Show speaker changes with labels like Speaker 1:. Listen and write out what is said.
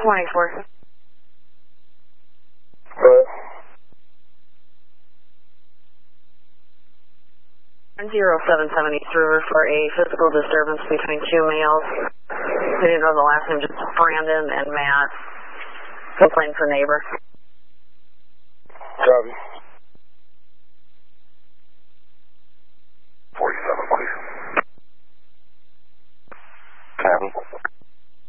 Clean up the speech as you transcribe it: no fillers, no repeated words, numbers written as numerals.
Speaker 1: 24. 0770 River for a physical disturbance between two males. We didn't know the last name, just Brandon and Matt. Complaint for neighbor.
Speaker 2: Copy.